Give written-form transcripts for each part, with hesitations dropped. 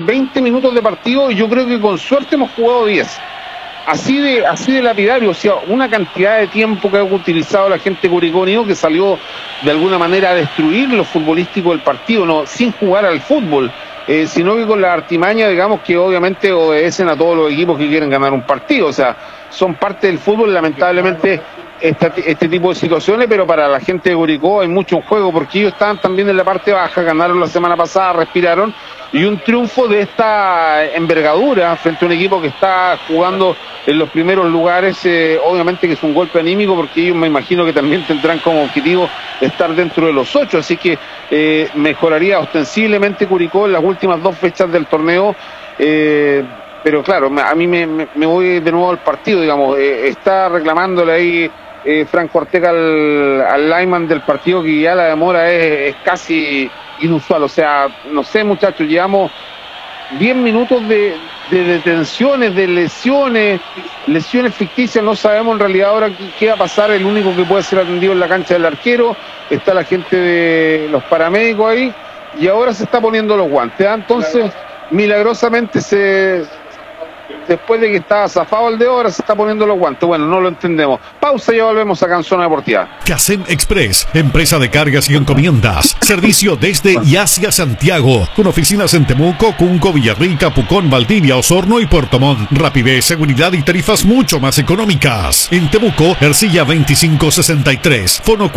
20 minutos de partido y yo creo que con suerte hemos jugado 10. Así de lapidario, o sea, una cantidad de tiempo que ha utilizado la gente de Curicó Unido, que salió de alguna manera a destruir lo futbolístico del partido, no sin jugar al fútbol, sino que con la artimaña, digamos, que obviamente obedecen a todos los equipos que quieren ganar un partido, o sea, son parte del fútbol, lamentablemente este tipo de situaciones, pero para la gente de Curicó hay mucho en juego, porque ellos estaban también en la parte baja, ganaron la semana pasada, respiraron, y un triunfo de esta envergadura frente a un equipo que está jugando en los primeros lugares, obviamente que es un golpe anímico, porque ellos me imagino que también tendrán como objetivo estar dentro de los 8, así que mejoraría ostensiblemente Curicó en las últimas 2 fechas del torneo, pero claro, a mí me voy de nuevo al partido, digamos, está reclamándole ahí Franco Ortega al lineman del partido, que ya la demora es casi inusual, o sea, no sé, muchachos, llevamos 10 minutos de detenciones, de lesiones ficticias, no sabemos en realidad ahora qué va a pasar. El único que puede ser atendido en la cancha del arquero, está la gente de los paramédicos ahí, y ahora se está poniendo los guantes, ¿eh? Entonces, milagrosamente después de que estaba zafado el dedo, ahora se está poniendo los guantes. Bueno, no lo entendemos. Pausa y ya volvemos acá en Zona Deportiva. Casem Express, empresa de cargas y encomiendas. Servicio desde y hacia Santiago, con oficinas en Temuco, Cunco, Villarrica, Pucón, Valdivia, Osorno y Puerto Montt. Rapidez, seguridad y tarifas mucho más económicas. En Temuco, Ercilla 2563, fono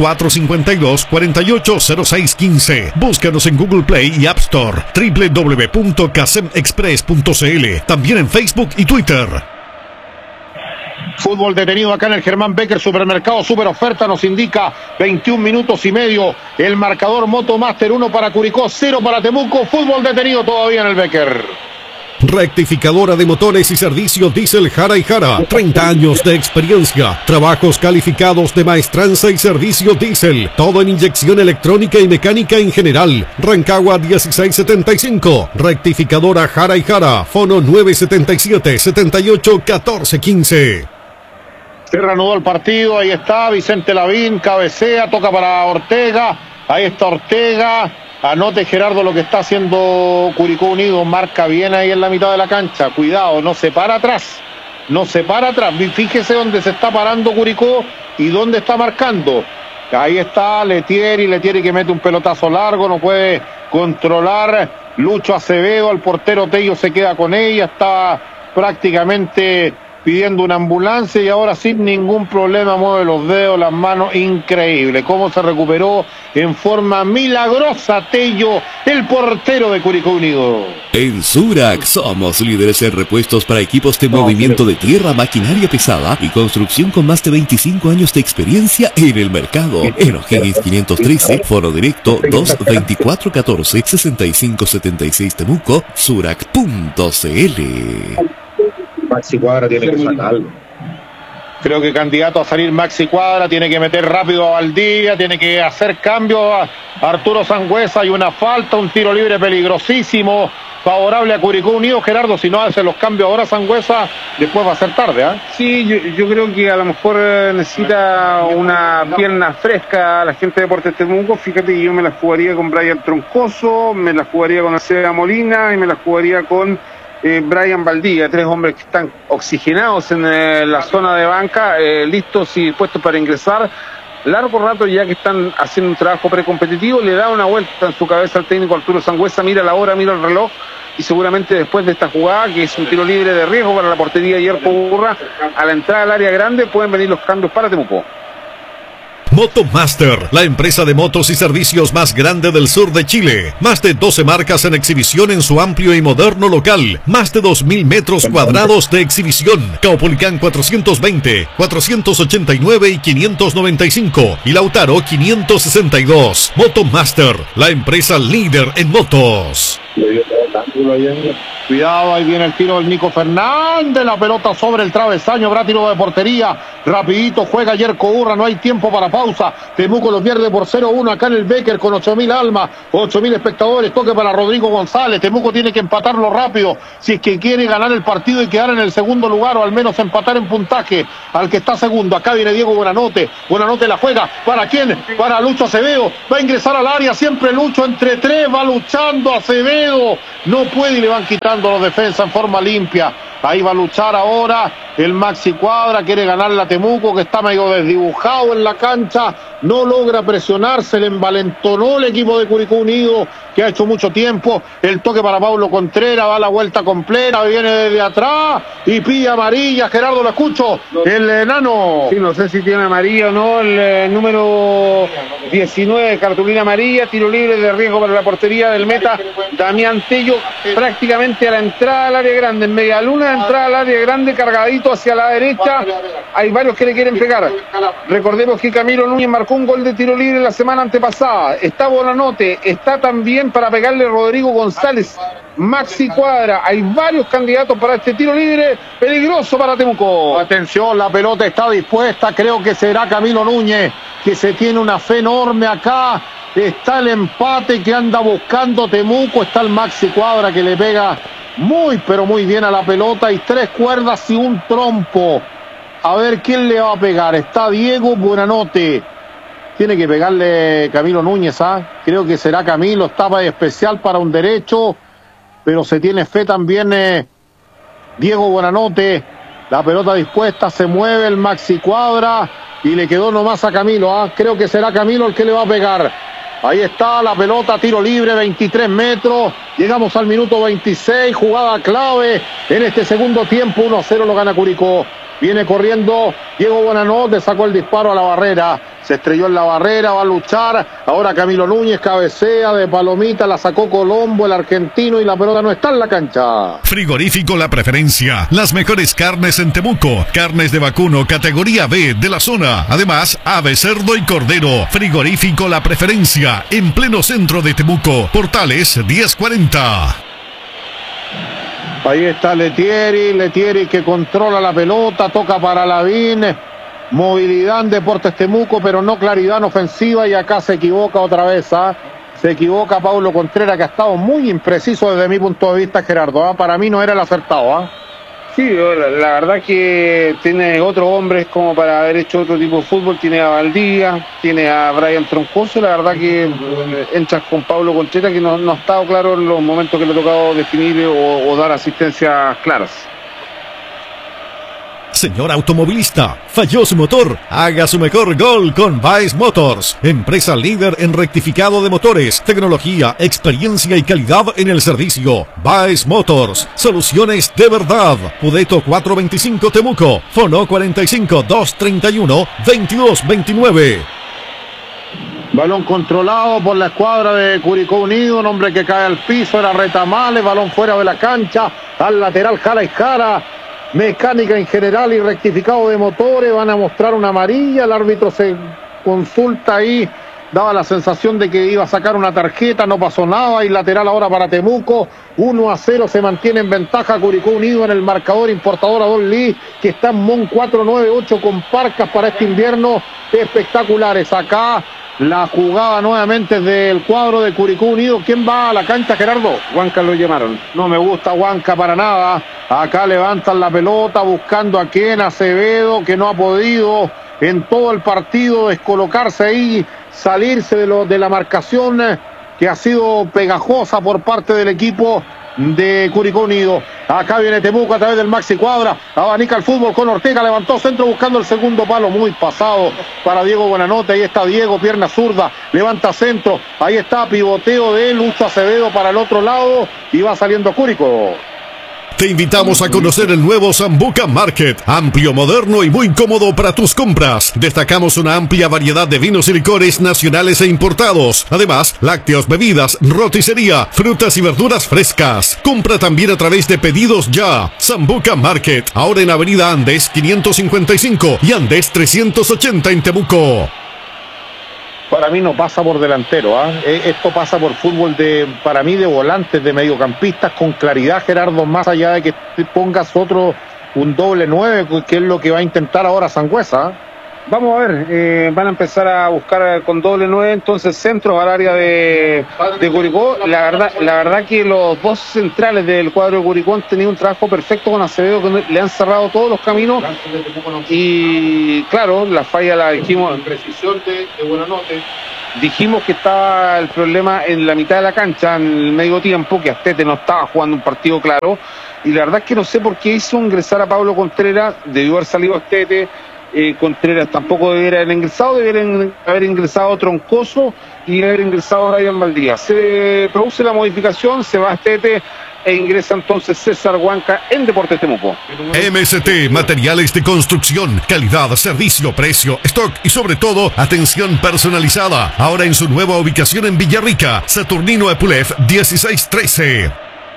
452-480615. Búscanos en Google Play y App Store. www.casemexpress.cl. También en Facebook y Twitter. Fútbol detenido acá en el Germán Becker Supermercado Super Oferta, nos indica 21 minutos y medio el marcador. Motomaster 1 para Curicó, 0 para Temuco. Fútbol detenido todavía en el Becker. Rectificadora de motores y servicio diésel Jara y Jara, 30 años de experiencia, trabajos calificados de maestranza y servicio diésel, todo en inyección electrónica y mecánica en general. Rancagua 1675, rectificadora Jara y Jara, fono 977-78-1415. Se reanudó el partido, ahí está Vicente Lavín, cabecea, toca para Ortega, ahí está Ortega. Anote, Gerardo, lo que está haciendo Curicó Unido, marca bien ahí en la mitad de la cancha, cuidado, no se para atrás, fíjese dónde se está parando Curicó y dónde está marcando. Ahí está Letieri que mete un pelotazo largo, no puede controlar Lucho Acevedo, el portero Tello se queda con ella, está prácticamente pidiendo una ambulancia y ahora sin ningún problema mueve los dedos, las manos, increíble cómo se recuperó en forma milagrosa Tello, el portero de Curicó Unido. En Surac somos líderes en repuestos para equipos de movimiento de tierra, maquinaria pesada y construcción con más de 25 años de experiencia en el mercado. En O'Higgins 513, foro directo 224-14-6576 Temuco, surac.cl. Maxi Cuadra tiene que sacarlo. Creo que candidato a salir Maxi Cuadra, tiene que meter rápido a Valdivia, tiene que hacer cambio a Arturo Sangüesa, hay una falta, un tiro libre peligrosísimo, favorable a Curicó Unido. Gerardo, si no hace los cambios ahora Sangüesa, después va a ser tarde, ¿eh? Sí, yo creo que a lo mejor necesita una pierna fresca la gente de Deportes Temuco. Fíjate que yo me la jugaría con Brian Troncoso, me la jugaría con Acea Molina y me la jugaría con Brian Valdivia, 3 hombres que están oxigenados en la zona de banca, listos y dispuestos para ingresar. Largo rato ya que están haciendo un trabajo precompetitivo, le da una vuelta en su cabeza al técnico Arturo Sangüesa, mira la hora, mira el reloj, y seguramente después de esta jugada, que es un tiro libre de riesgo para la portería de Yerko Burra, a la entrada al área grande pueden venir los cambios para Temuco. Motomaster, la empresa de motos y servicios más grande del sur de Chile. Más de 12 marcas en exhibición en su amplio y moderno local. Más de 2.000 metros cuadrados de exhibición. Caupolicán 420, 489 y 595. Y Lautaro 562. Motomaster, la empresa líder en motos. Cuidado, ahí viene el tiro del Nico Fernández, la pelota sobre el travesaño, habrá tiro de portería, rapidito juega Yerko Urra, no hay tiempo para pausa, Temuco lo pierde por 0-1 acá en el Becker con 8.000 almas, 8.000 espectadores, toque para Rodrigo González, Temuco tiene que empatarlo rápido, si es que quiere ganar el partido y quedar en el segundo lugar o al menos empatar en puntaje al que está segundo. Acá viene Diego Buenanote, Buenanote la juega, ¿para quién? Para Lucho Acevedo, va a ingresar al área, siempre Lucho entre tres, va luchando Acevedo, no puede y le van quitando los defensas en forma limpia. Ahí va a luchar ahora el Maxi Cuadra, quiere ganar la Temuco que está medio desdibujado en la cancha, no logra presionar, se le envalentonó el equipo de Curicó Unido que ha hecho mucho tiempo, el toque para Paulo Contreras, va a la vuelta completa, viene desde atrás y pide amarilla, Gerardo, lo escucho, el enano. Sí, no sé si tiene amarilla o no, el número 19, cartulina amarilla, tiro libre de riesgo para la portería del meta Damián Tello, prácticamente a la entrada al área grande, en media luna, entrada al área grande, cargadito hacia la derecha, hay varios que le quieren pegar. Recordemos que Camilo Núñez marcó un gol de tiro libre la semana antepasada, está Buenanote, está también para pegarle Rodrigo González, Maxi Cuadra, hay varios candidatos para este tiro libre, peligroso para Temuco. Atención, la pelota está dispuesta, creo que será Camilo Núñez, que se tiene una fe enorme acá, está el empate que anda buscando Temuco, está el Maxi Cuadra que le pega muy pero muy bien a la pelota y tres cuerdas y un trompo. A ver quién le va a pegar. Está Diego Buenanote. Tiene que pegarle Camilo Núñez, creo que será Camilo, estaba especial para un derecho, pero se tiene fe también Diego Buenanote. La pelota dispuesta, se mueve el Maxi Cuadra y le quedó nomás a Camilo, creo que será Camilo el que le va a pegar. Ahí está la pelota, tiro libre, 23 metros, llegamos al minuto 26, jugada clave en este segundo tiempo, 1-0 lo gana Curicó. Viene corriendo Diego Buenanote, sacó el disparo a la barrera, se estrelló en la barrera, va a luchar, ahora Camilo Núñez cabecea de palomita, la sacó Colombo, el argentino, y la pelota no está en la cancha. Frigorífico La Preferencia, las mejores carnes en Temuco, carnes de vacuno categoría B de la zona, además ave, cerdo y cordero. Frigorífico La Preferencia, en pleno centro de Temuco, Portales 1040. Ahí está Letieri que controla la pelota, toca para Lavín, movilidad en Deportes Temuco, pero no claridad en ofensiva, y acá se equivoca otra vez, se equivoca Paulo Contreras, que ha estado muy impreciso desde mi punto de vista, Gerardo, para mí no era el acertado, Sí, la verdad que tiene otros hombres como para haber hecho otro tipo de fútbol, tiene a Valdivia, tiene a Brian Troncoso, la verdad que entras con Paulo Contreras que no ha estado claro en los momentos que le ha tocado definir o dar asistencias claras. Señor automovilista, falló su motor, haga su mejor gol con Baez Motors, empresa líder en rectificado de motores, tecnología, experiencia y calidad en el servicio. Baez Motors, soluciones de verdad. Pudeto 425 Temuco, Fono 45 231 2229. Balón controlado por la escuadra de Curicó Unido, un hombre que cae al piso, era Retamales, balón fuera de la cancha, al lateral Jara y Jara. Mecánica en general y rectificado de motores, van a mostrar una amarilla, el árbitro se consulta ahí, daba la sensación de que iba a sacar una tarjeta, no pasó nada, y lateral ahora para Temuco, 1-0, se mantiene en ventaja Curicó Unido en el marcador, importadora Don Lee, que está en MON 498 con parcas para este invierno espectaculares. Acá la jugada nuevamente del cuadro de Curicó Unido. ¿Quién va a la cancha, Gerardo? Huanca lo llamaron. No me gusta Huanca para nada. Acá levantan la pelota buscando a quien, Acevedo, que no ha podido en todo el partido descolocarse ahí, salirse de la marcación que ha sido pegajosa por parte del equipo de Curicó Unido. Acá viene Temuco a través del Maxi Cuadra, abanica el fútbol con Ortega, levantó centro buscando el segundo palo, muy pasado para Diego Buenanote. Ahí está Diego, pierna zurda, levanta centro, ahí está pivoteo de Lucho Acevedo para el otro lado y va saliendo Curicó. Te invitamos a conocer el nuevo Sambuca Market, amplio, moderno y muy cómodo para tus compras. Destacamos una amplia variedad de vinos y licores nacionales e importados. Además, lácteos, bebidas, roticería, frutas y verduras frescas. Compra también a través de Pedidos Ya. Sambuca Market, ahora en Avenida Andes 555 y Andes 380 en Temuco. Para mí no pasa por delantero, esto pasa por fútbol para mí de volantes, de mediocampistas con claridad, Gerardo, más allá de que pongas un doble 9, que es lo que va a intentar ahora Sangüesa. Vamos a ver, van a empezar a buscar con doble 9, entonces centros al área de Curicó. La verdad que los dos centrales del cuadro de Curicó han tenido un trabajo perfecto con Acevedo, que le han cerrado todos los caminos. Y claro, la falla la dijimos en precisión de Buenanote. Dijimos que estaba el problema en la mitad de la cancha, en el medio tiempo, que Astete no estaba jugando un partido claro. Y la verdad es que no sé por qué hizo ingresar a Pablo Contreras, debió haber salido Astete. Contreras tampoco debería haber ingresado, deberían haber ingresado Troncoso y haber ingresado Ryan Valdía. Se produce la modificación, se va Astete e ingresa entonces César Huanca en Deportes Temuco. MST, materiales de construcción, calidad, servicio, precio, stock y sobre todo atención personalizada. Ahora en su nueva ubicación en Villarrica, Saturnino Epulef 1613.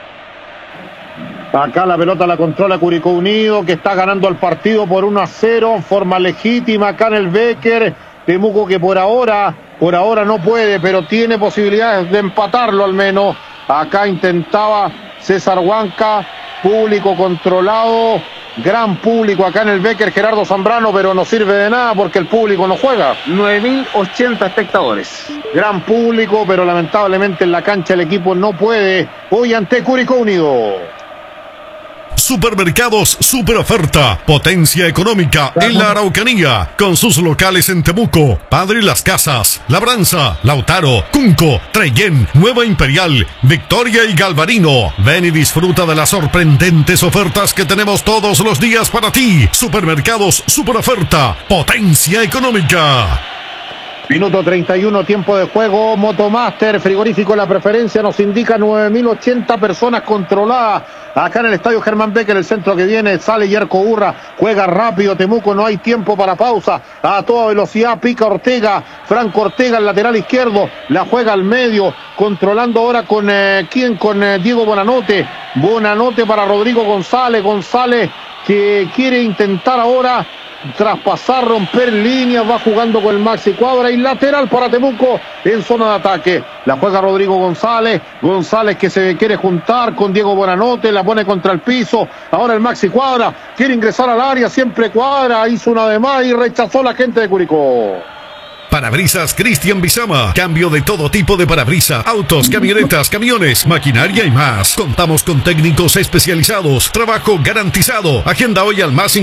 Acá la pelota la controla Curicó Unido, que está ganando el partido por 1-0, forma legítima acá en el Becker. Temuco que por ahora no puede, pero tiene posibilidades de empatarlo al menos. Acá intentaba César Huanca, público controlado, gran público acá en el Becker, Gerardo Zambrano, pero no sirve de nada porque el público no juega. 9.080 espectadores. Gran público, pero lamentablemente en la cancha el equipo no puede. Hoy ante Curicó Unido. Supermercados Super Oferta, potencia económica en la Araucanía, con sus locales en Temuco, Padre Las Casas, Labranza, Lautaro, Cunco, Trellén, Nueva Imperial, Victoria y Galvarino. Ven y disfruta de las sorprendentes ofertas que tenemos todos los días para ti. Supermercados Super Oferta, potencia económica. Minuto 31, tiempo de juego. Motomaster, frigorífico La Preferencia, nos indica 9.080 personas controladas acá en el estadio Germán Becker, el centro que viene, sale Yerko Urra, juega rápido Temuco, no hay tiempo para pausa, a toda velocidad pica Ortega, Franco Ortega, el lateral izquierdo, la juega al medio, controlando ahora con Diego Buenanote para Rodrigo González que quiere intentar ahora traspasar, romper líneas, va jugando con el Maxi Cuadra y lateral para Temuco en zona de ataque. La juega Rodrigo González que se quiere juntar con Diego Buenanote, la pone contra el piso. Ahora el Maxi Cuadra quiere ingresar al área, siempre Cuadra, hizo una de más y rechazó la gente de Curicó. Parabrisas Cristian Bizama. Cambio de todo tipo de parabrisas, autos, camionetas, camiones, maquinaria y más. Contamos con técnicos especializados. Trabajo garantizado. Agenda hoy al más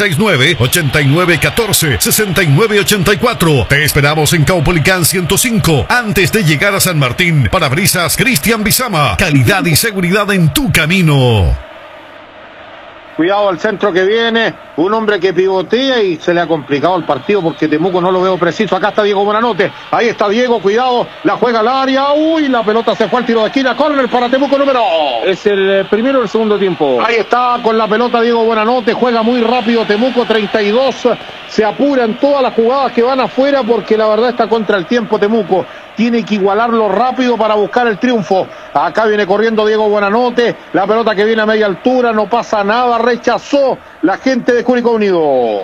569-8914-6984. Te esperamos en Caupolicán 105. Antes de llegar a San Martín. Parabrisas Cristian Bizama. Calidad y seguridad en tu camino. Cuidado al centro que viene, un hombre que pivotea y se le ha complicado el partido porque Temuco no lo veo preciso. Acá está Diego Buenanote, ahí está Diego, cuidado, la juega al área, uy, la pelota se fue al tiro de esquina, córner para Temuco número. Es el primero o el segundo tiempo. Ahí está con la pelota Diego Buenanote, juega muy rápido Temuco, 32, se apuran todas las jugadas que van afuera porque la verdad está contra el tiempo Temuco. Tiene que igualarlo rápido para buscar el triunfo. Acá viene corriendo Diego Buenanote. La pelota que viene a media altura. No pasa nada. Rechazó la gente de Curicó Unido.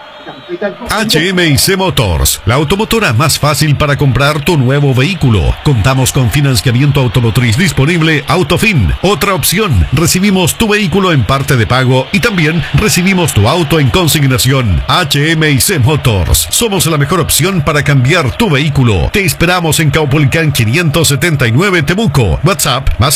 HMIC Motors, la automotora más fácil para comprar tu nuevo vehículo. Contamos con financiamiento automotriz disponible Autofin. Otra opción, recibimos tu vehículo en parte de pago y también recibimos tu auto en consignación. HMIC Motors, somos la mejor opción para cambiar tu vehículo. Te esperamos en Caupolicán 579 Temuco. WhatsApp más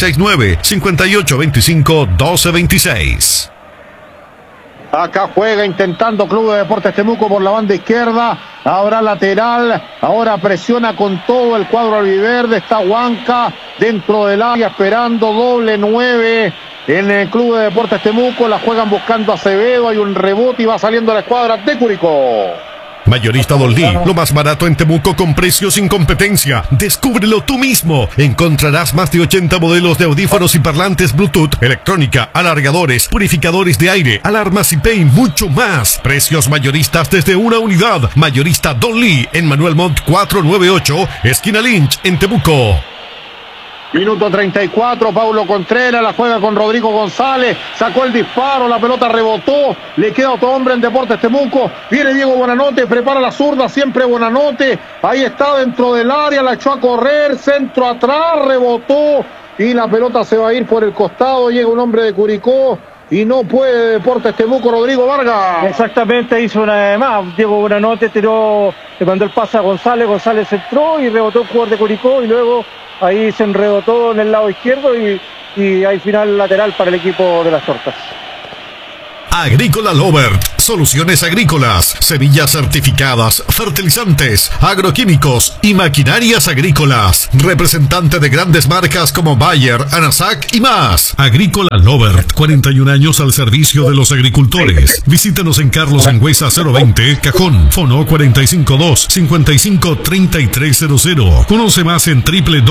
569-5825-1226. Acá juega intentando Club de Deportes Temuco por la banda izquierda. Ahora lateral. Ahora presiona con todo el cuadro albiverde. Está Huanca dentro del área esperando doble 9 en el Club de Deportes Temuco. La juegan buscando a Acevedo. Hay un rebote y va saliendo la escuadra de Curicó. Mayorista Don Lee, lo más barato en Temuco con precios sin competencia. Descúbrelo tú mismo. Encontrarás más de 80 modelos de audífonos y parlantes Bluetooth, electrónica, alargadores, purificadores de aire, alarmas IP y mucho más. Precios mayoristas desde una unidad. Mayorista Don Lee en Manuel Montt 498, esquina Lynch en Temuco. Minuto 34, Paulo Contreras la juega con Rodrigo González, sacó el disparo, la pelota rebotó, le queda otro hombre en Deportes Temuco, viene Diego Buenanote, prepara la zurda, siempre Buenanote, ahí está dentro del área, la echó a correr, centro atrás, rebotó y la pelota se va a ir por el costado, llega un hombre de Curicó y no puede Deportes Temuco, Rodrigo Vargas. Exactamente, hizo una vez más, Diego Buenanote tiró, le mandó el pase a González, González entró y rebotó el jugador de Curicó y luego ahí se enredó todo en el lado izquierdo y hay final lateral para el equipo de las Tortas. Agrícola Lovert, soluciones agrícolas, semillas certificadas, fertilizantes, agroquímicos y maquinarias agrícolas. Representante de grandes marcas como Bayer, Anasac y más. Agrícola Lovert, 41 años al servicio de los agricultores. Visítenos en Carlos Sangüesa 020, Cajón, Fono 452-553300. Conoce más en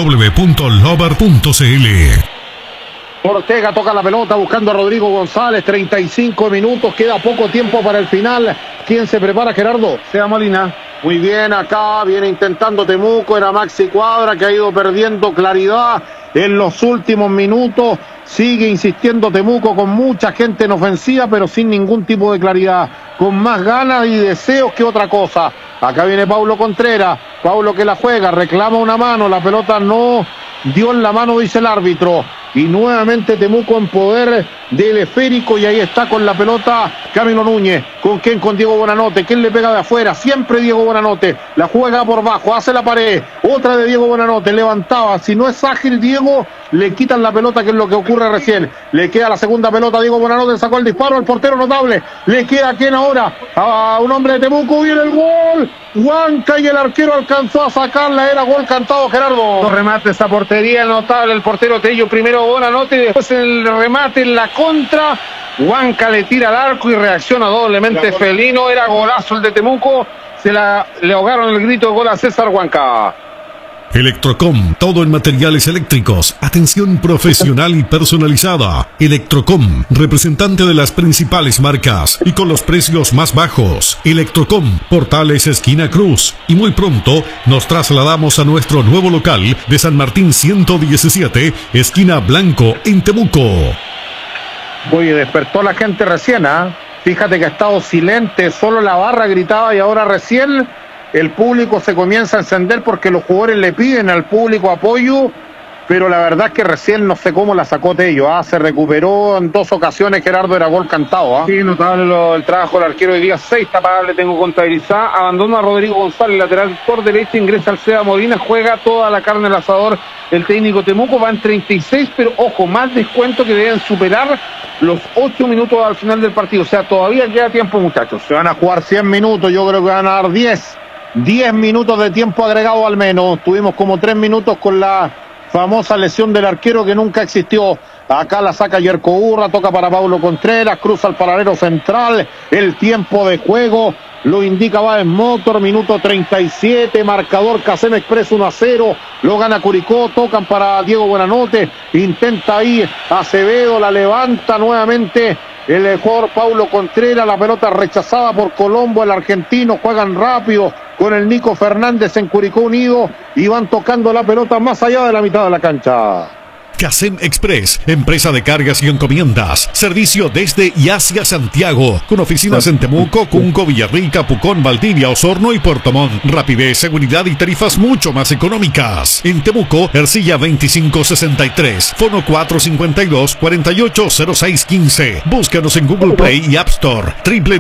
www.lovert.cl. Ortega toca la pelota buscando a Rodrigo González, 35 minutos, queda poco tiempo para el final. ¿Quién se prepara, Gerardo? Sea Molina. Muy bien, acá viene intentando Temuco, era Maxi Cuadra que ha ido perdiendo claridad en los últimos minutos. Sigue insistiendo Temuco con mucha gente en ofensiva, pero sin ningún tipo de claridad, con más ganas y deseos que otra cosa. Acá viene Paulo Contreras, Paulo que la juega, reclama una mano, la pelota no dio en la mano, dice el árbitro. Y nuevamente Temuco en poder del esférico y ahí está con la pelota Camilo Núñez. ¿Con quién? Con Diego Buenanote. ¿Quién le pega de afuera? Siempre Diego Buenanote. La juega por bajo, hace la pared. Otra de Diego Buenanote, levantaba. Si no es ágil Diego, le quitan la pelota, que es lo que ocurre recién. Le queda la segunda pelota, Diego Buenanote sacó el disparo, el portero notable. Le queda a quién ahora, a un hombre de Temuco, viene el gol. Huanca y el arquero alcanzó a sacarla, era gol cantado, Gerardo. Los remates a portería notable, el portero Tello primero Buenanote y después en el remate en la contra, Huanca le tira al arco y reacciona doblemente felino, era golazo el de Temuco, le ahogaron el grito de gol a César Huanca. Electrocom, todo en materiales eléctricos, atención profesional y personalizada. Electrocom, representante de las principales marcas y con los precios más bajos. Electrocom, Portales esquina Cruz. Y muy pronto nos trasladamos a nuestro nuevo local de San Martín 117, esquina Blanco, en Temuco. Oye, despertó la gente recién, ¿ah? Fíjate que ha estado silente, solo la barra gritaba y ahora recién el público se comienza a encender porque los jugadores le piden al público apoyo, pero la verdad es que recién no sé cómo la sacó Tello, se recuperó en 2 ocasiones, Gerardo, era gol cantado. Sí, notable el trabajo del arquero de día, 6 tapadas le tengo contabilizada, abandona a Rodrigo González, lateral por derecha, ingresa al Seba Molina, juega toda la carne al asador el técnico Temuco, va en 36, pero ojo, más descuento que deben superar los 8 minutos al final del partido, o sea, todavía queda tiempo, muchachos. Se van a jugar 100 minutos, yo creo que van a dar 10 minutos de tiempo agregado al menos. Tuvimos como 3 minutos con la famosa lesión del arquero que nunca existió. Acá la saca Yerko Urra, toca para Paulo Contreras, cruza al paralelo central. El tiempo de juego lo indica Baez Motor, minuto 37, marcador Casem Express 1-0, lo gana Curicó, tocan para Diego Buenanote, intenta ahí Acevedo, la levanta nuevamente el jugador Paulo Contreras, la pelota rechazada por Colombo, el argentino, juegan rápido con el Nico Fernández en Curicó Unido y van tocando la pelota más allá de la mitad de la cancha. Casem Express, empresa de cargas y encomiendas. Servicio desde y hacia Santiago, con oficinas en Temuco, Cunco, Villarrica, Pucón, Valdivia, Osorno y Puerto Montt. Rapidez, seguridad y tarifas mucho más económicas. En Temuco, Ercilla 2563, Fono 452-480615. Búscanos en Google Play y App Store.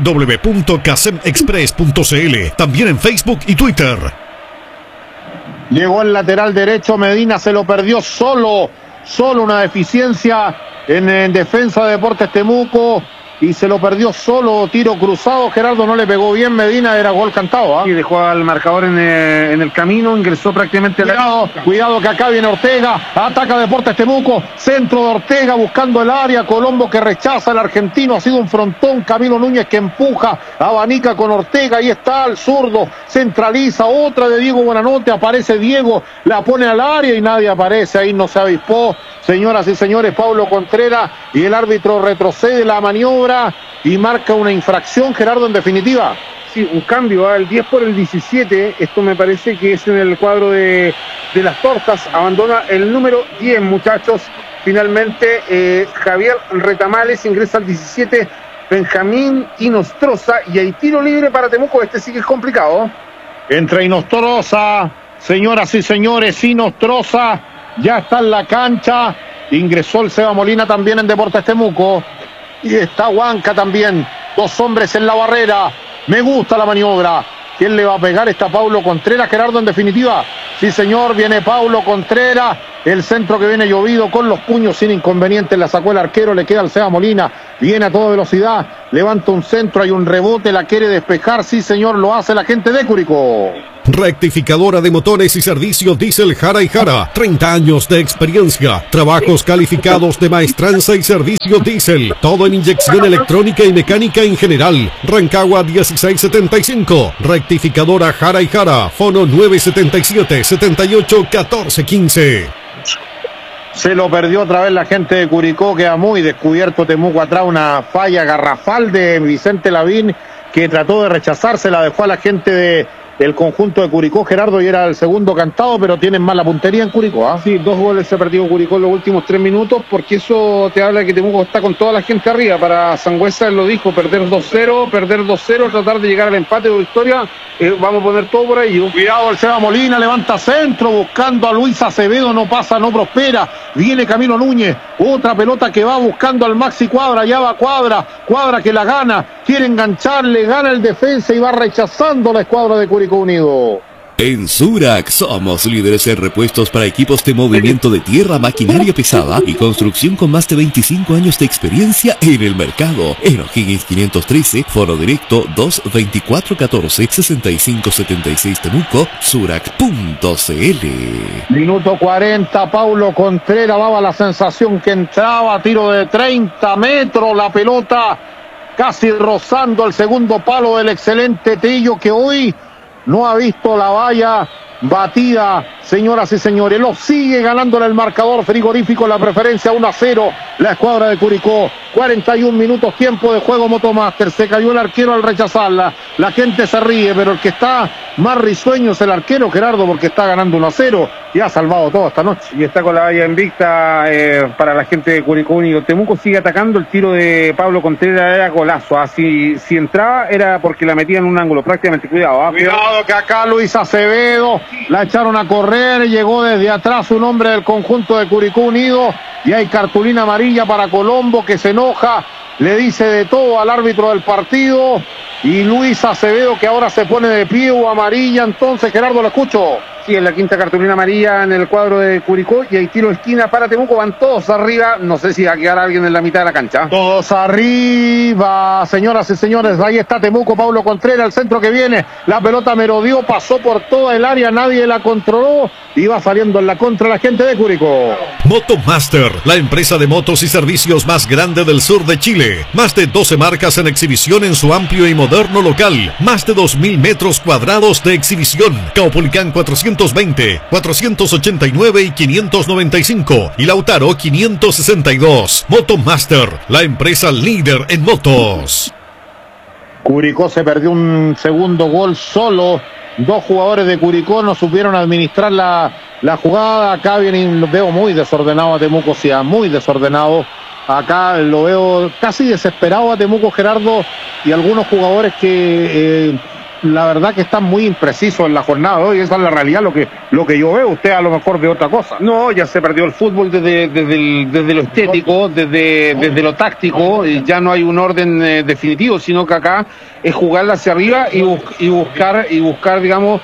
www.casemexpress.cl. También en Facebook y Twitter. Llegó el lateral derecho, Medina se lo perdió solo una deficiencia en defensa de Deportes Temuco y se lo perdió solo, tiro cruzado, Gerardo no le pegó bien, Medina, era gol cantado. Y dejó al marcador en el camino, ingresó prácticamente cuidado que acá viene Ortega, ataca Deportes Temuco, centro de Ortega buscando el área, Colombo que rechaza, el argentino ha sido un frontón, Camilo Núñez que empuja, abanica con Ortega, ahí está el zurdo, centraliza, otra de Diego Buenanote, aparece Diego, la pone al área y nadie aparece, ahí no se avispó, señoras y señores, Paulo Contreras, y el árbitro retrocede la maniobra y marca una infracción, Gerardo, en definitiva. Sí, un cambio, el 10 por el 17, esto me parece que es en el cuadro de de las Tortas, abandona el número 10, muchachos. Finalmente, Javier Retamales ingresa al 17, Benjamín Inostroza, y hay tiro libre para Temuco. Este sí que es complicado. Entre Inostroza, señoras y señores, Inostroza ya está en la cancha. Ingresó el Seba Molina también en Deportes Temuco. Y está Huanca también. Dos hombres en la barrera. Me gusta la maniobra. ¿Quién le va a pegar? Está Paulo Contreras, Gerardo, en definitiva. Sí, señor, viene Paulo Contreras. El centro que viene llovido con los puños sin inconveniente. La sacó el arquero, le queda al Seba Molina. Viene a toda velocidad. Levanta un centro, hay un rebote, la quiere despejar. Sí, señor, lo hace la gente de Curicó. Rectificadora de motores y servicios diésel Jara y Jara. 30 años de experiencia. Trabajos calificados de maestranza y servicios diésel. Todo en inyección electrónica y mecánica en general. Rancagua 1675. Rectificadora Jara y Jara. Fono 977-78-1415. Se lo perdió otra vez la gente de Curicó. Queda muy descubierto Temuco atrás. Una falla garrafal de Vicente Lavín, que trató de rechazarse. La dejó a la gente del conjunto de Curicó, Gerardo, y era el segundo cantado, pero tienen más la puntería en Curicó. Sí, 2 goles se ha perdido Curicó en los últimos 3 minutos, porque eso te habla de que Temuco está con toda la gente arriba. Para Sangüesa, él lo dijo, perder 2-0, tratar de llegar al empate o victoria. Vamos a poner todo por ello. Cuidado, el Seba Molina levanta centro, buscando a Luis Acevedo, no pasa, no prospera. Viene Camilo Núñez, otra pelota que va buscando al Maxi Cuadra, ya va Cuadra que la gana, quiere engancharle, gana el defensa y va rechazando la escuadra de Curicó Unido. En Surac somos líderes en repuestos para equipos de movimiento de tierra, maquinaria pesada y construcción con más de 25 años de experiencia en el mercado. En O'Higgins 513, foro directo 224-14-6576 Temuco, surac.cl. Minuto 40, Paulo Contreras, daba la sensación que entraba, tiro de 30 metros, la pelota casi rozando el segundo palo del excelente Trillo, que hoy no ha visto la valla batida, señoras y señores. Lo sigue ganándole el marcador frigorífico, la preferencia 1-0, la escuadra de Curicó. 41 minutos, tiempo de juego, Motomaster. Se cayó el arquero al rechazarla. La gente se ríe, pero el que está más risueño es el arquero, Gerardo, porque está ganando 1-0 y ha salvado todo esta noche. Y está con la valla invicta para la gente de Curicó Unido. Temuco sigue atacando. El tiro de Pablo Contreras era golazo. Si entraba era porque la metía en un ángulo prácticamente. Cuidado. Cuidado que acá Luis Acevedo la echaron a correr. Llegó desde atrás un hombre del conjunto de Curicó Unido. Y hay cartulina amarilla para Colombo, que se enoja, le dice de todo al árbitro del partido. Y Luis Acevedo, que ahora se pone de pie, o amarilla. Entonces, Gerardo, lo escucho. Sí, en la quinta cartulina amarilla en el cuadro de Curicó, y hay tiro de esquina para Temuco. Van todos arriba. No sé si va a quedar alguien en la mitad de la cancha. Todos arriba, señoras y señores. Ahí está Temuco, Pablo Contreras, el centro que viene. La pelota merodeó, pasó por toda el área, nadie la controló. Y va saliendo en la contra la gente de Curicó. Motomaster, la empresa de motos y servicios más grande del sur de Chile. Más de 12 marcas en exhibición en su amplio y moderno local. Más de 2.000 metros cuadrados de exhibición. Caupolicán 420, 489 y 595. Y Lautaro 562. Motomaster, la empresa líder en motos. Curicó se perdió un segundo gol solo. Dos jugadores de Curicó no supieron administrar la jugada. Acá viene, lo veo muy desordenado a Temuco, sí, muy desordenado. Acá lo veo casi desesperado a Temuco, Gerardo, y algunos jugadores que la verdad que están muy imprecisos en la jornada de hoy. Esa es la realidad, lo que yo veo. Usted a lo mejor ve otra cosa. No, ya se perdió el fútbol desde lo estético, desde lo táctico. Ya no hay un orden definitivo, sino que acá es jugarla hacia arriba y buscar, digamos,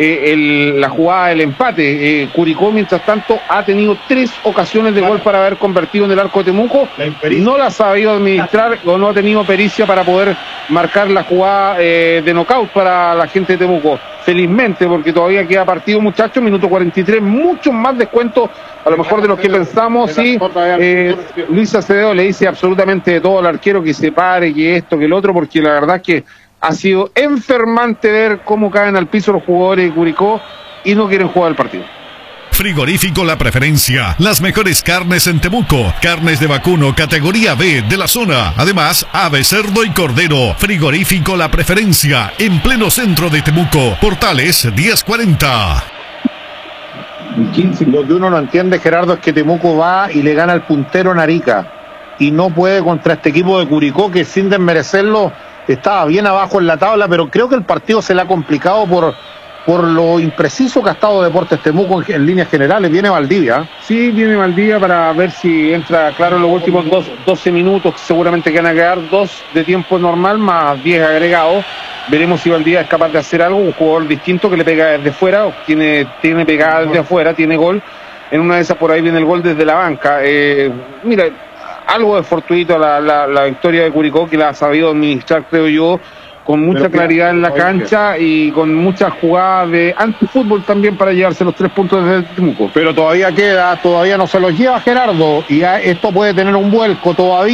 la jugada del empate. Curicó, mientras tanto, ha tenido 3 ocasiones de gol para haber convertido en el arco de Temuco. No la ha sabido administrar o no ha tenido pericia para poder marcar la jugada de knockout para la gente de Temuco. Felizmente, porque todavía queda partido, muchachos. Minuto 43, mucho más descuento a lo mejor de lo que pensamos. Sí, Luis Acevedo le dice absolutamente de todo al arquero, que se pare, que esto, que el otro, porque la verdad es que ha sido enfermante ver cómo caen al piso los jugadores de Curicó y no quieren jugar el partido. Frigorífico La Preferencia, las mejores carnes en Temuco, carnes de vacuno categoría B de la zona, además ave, cerdo y cordero. Frigorífico La Preferencia, en pleno centro de Temuco, Portales 1040. Lo que uno no entiende, Gerardo, es que Temuco va y le gana al puntero en Arica y no puede contra este equipo de Curicó, que sin desmerecerlo estaba bien abajo en la tabla, pero creo que el partido se le ha complicado por lo impreciso que ha estado Deportes Temuco en líneas generales. Viene Valdivia. Sí, viene Valdivia para ver si entra, claro, en los últimos 12 minutos, seguramente que van a quedar 2 de tiempo normal más 10 agregados. Veremos si Valdivia es capaz de hacer algo, un jugador distinto que le pega desde fuera, tiene pegada desde afuera, tiene gol. En una de esas por ahí viene el gol desde la banca. Mira, algo de fortuito la victoria de Curicó, que la ha sabido administrar, creo yo, con mucha claridad en la cancha y con muchas jugadas de antifútbol también para llevarse los 3 puntos desde Temuco. Pero todavía no se los lleva Gerardo, y esto puede tener un vuelco todavía.